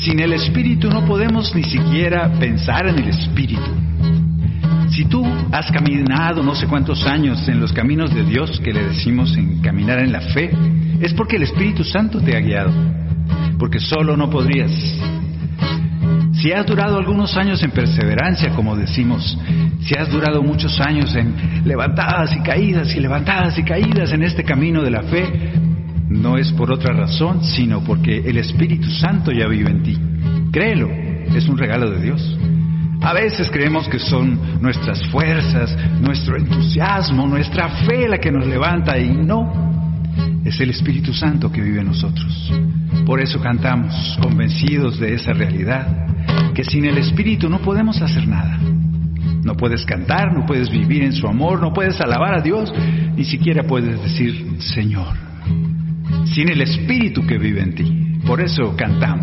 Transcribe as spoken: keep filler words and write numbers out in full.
Sin el Espíritu no podemos ni siquiera pensar en el Espíritu. Si tú has caminado no sé cuántos años en los caminos de Dios, que le decimos en caminar en la fe, es porque el Espíritu Santo te ha guiado, porque solo no podrías. Si has durado algunos años en perseverancia, como decimos, si has durado muchos años en levantadas y caídas y levantadas y caídas en este camino de la fe, no es por otra razón, sino porque el Espíritu Santo ya vive en ti. Créelo, es un regalo de Dios. A veces creemos que son nuestras fuerzas, nuestro entusiasmo, nuestra fe la que nos levanta, y no, es el Espíritu Santo que vive en nosotros. Por eso cantamos, convencidos de esa realidad, que sin el Espíritu no podemos hacer nada. No puedes cantar, no puedes vivir en su amor, no puedes alabar a Dios, ni siquiera puedes decir Señor. Sin el Espíritu que vive en ti. Por eso cantamos.